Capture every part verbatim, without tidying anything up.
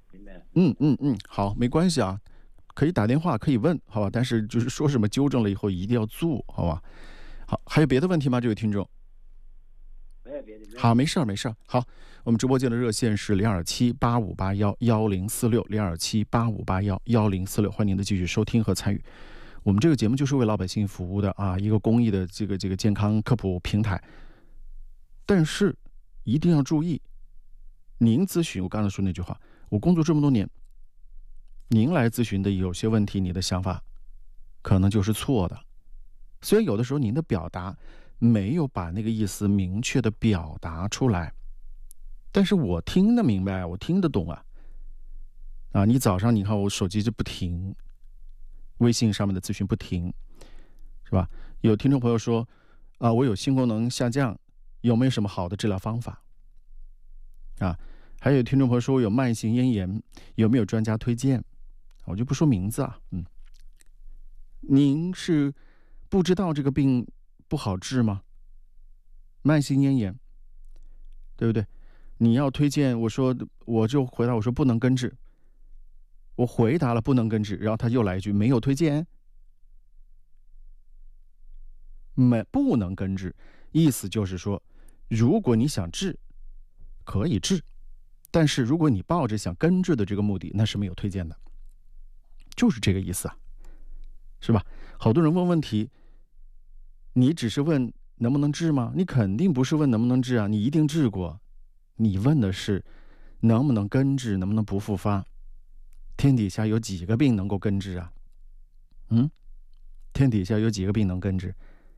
明白。 嗯嗯嗯，好，没关系啊，可以打电话，可以问，好吧？但是就是说什么纠正了以后一定要做，好吧？好，还有别的问题吗？这位听众？ 没有别的，没有好， 别的。 没事儿，没事儿。好，我们直播间的热线是零二七八五八幺幺零四六零二七八五八幺幺零四六，欢迎您的继续收听和参与。我们这个节目就是为老百姓服务的啊，一个公益的这个这个健康科普平台。但是一定要注意，您咨询，我刚才说那句话，我工作这么多年，您来咨询的有些问题，你的想法可能就是错的。虽然有的时候您的表达没有把那个意思明确的表达出来，但是我听得明白，我听得懂啊。啊，你早上你看我手机就不停，微信上面的咨询不停，是吧？有听众朋友说，啊，我有性功能下降，有没有什么好的治疗方法？啊，还有听众朋友说我有慢性咽炎，有没有专家推荐？我就不说名字啊，嗯，您是不知道这个病不好治吗？慢性咽炎，对不对？你要推荐，我说我就回答我说不能根治，我回答了不能根治，然后他又来一句没有推荐，没不能根治，意思就是说，如果你想治，可以治，但是如果你抱着想根治的这个目的，那是没有推荐的，就是这个意思啊，是吧？好多人问问题，你只是问能不能治吗？你肯定不是问能不能治啊，你一定治过。你问的是能不能根治，能不能不复发？天底下有几个病能够根治啊？嗯，天底下有几个病能根治？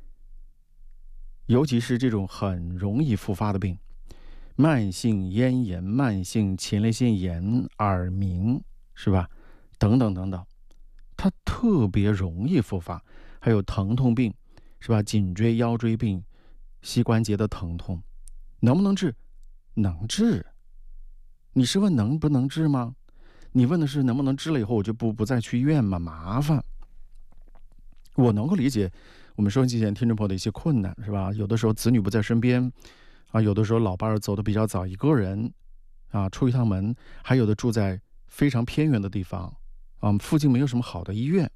尤其是这种很容易复发的病，慢性咽炎、慢性前列腺炎、耳鸣，是吧？等等等等，它特别容易复发。还有疼痛病，是吧？颈椎、腰椎病、膝关节的疼痛，能不能治？能治。你是问能不能治吗？你问的是能不能治了以后我就不不再去医院吗？麻烦。我能够理解我们收音机前听众朋友的一些困难，是吧？有的时候子女不在身边啊，有的时候老伴儿走得比较早，一个人啊出一趟门，还有的住在非常偏远的地方啊，附近没有什么好的医院，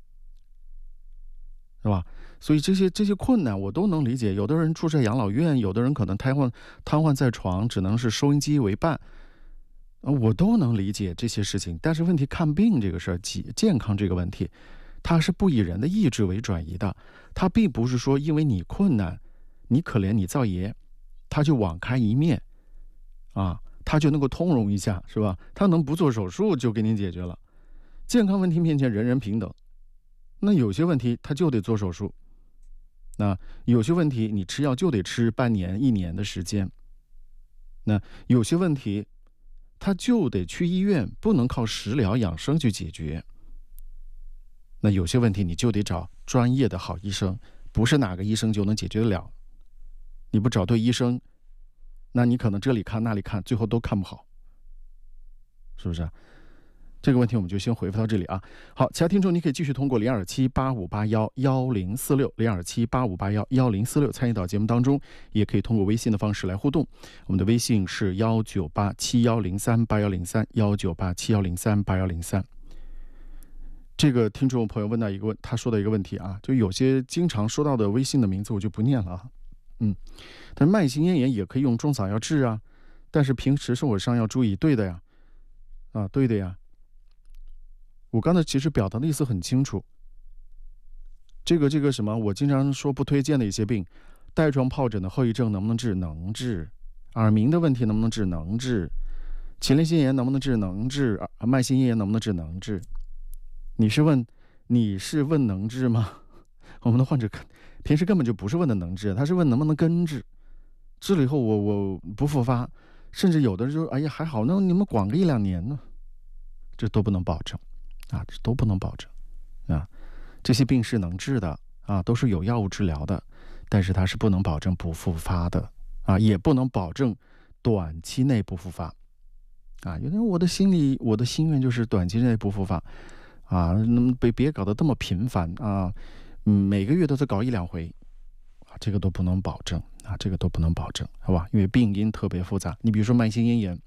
是吧？所以这些这些困难我都能理解。有的人住在养老院，有的人可能瘫痪瘫痪在床，只能是收音机为伴，我都能理解这些事情。但是问题，看病这个事儿，健康这个问题，它是不以人的意志为转移的。它并不是说因为你困难，你可怜你造爷，他就网开一面啊，他就能够通融一下，是吧？他能不做手术就给你解决了。健康问题面前人人平等，那有些问题他就得做手术，那有些问题你吃药就得吃半年一年的时间，那有些问题他就得去医院，不能靠食疗养生去解决。那有些问题你就得找专业的好医生，不是哪个医生就能解决得了。你不找对医生，那你可能这里看那里看，最后都看不好，是不是？这个问题我们就先回复到这里啊。好，其他听众你可以继续通过零二七八五八幺幺零四六零二七八五八幺幺零四六参与到节目当中，也可以通过微信的方式来互动。我们的微信是幺九八七幺零三八幺零三幺九八七幺零三八幺零三。这个听众朋友问到一个问，他说的一个问题啊，就有些经常说到的微信的名字我就不念了啊。嗯，但是慢性咽炎也可以用中草药治啊，但是平时生活上要注意，对的呀，啊，对的呀。我刚才其实表达的意思很清楚，这个这个什么，我经常说不推荐的一些病，带状疱疹的后遗症能不能治？能治。耳鸣的问题能不能治？能治。前列腺炎能不能治？能治。慢性咽炎能不能治？能治。你是问你是问能治吗？我们的患者平时根本就不是问的能治，他是问能不能根治。治了以后我我不复发，甚至有的人说哎呀还好，那你们管个一两年呢，这都不能保证啊，这都不能保证啊。这些病是能治的啊，都是有药物治疗的，但是它是不能保证不复发的啊，也不能保证短期内不复发啊。因为我的心里我的心愿就是短期内不复发啊，那么别别搞得这么频繁啊，嗯，每个月都在搞一两回啊，这个都不能保证啊，这个都不能保证，好吧？因为病因特别复杂。你比如说慢性咽炎，